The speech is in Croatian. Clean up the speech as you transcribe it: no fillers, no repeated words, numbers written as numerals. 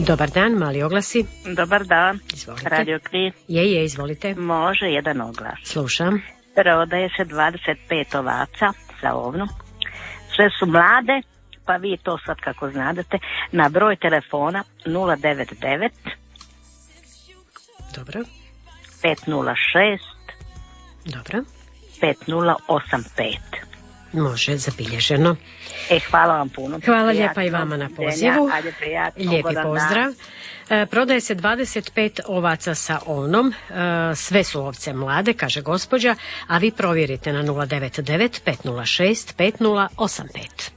Dobar dan, mali oglasi. Dobar dan, Izvolite. Radio Knin. Je, izvolite. Može jedan oglas. Slušam. Prodaje se 25 ovaca za ovnu. Sve su mlade, pa vi to sad kako znate, na broj telefona 099 Dobro. 506 Dobro. 5085. Može, zabilježeno. Hvala vam puno. Hvala lijepa i vama na pozivu. Ajde, prijatno. Lijepi pozdrav. Prodaje se 25 ovaca sa ovnom. Sve su ovce mlade, kaže gospođa, a vi provjerite na 099 506 5085.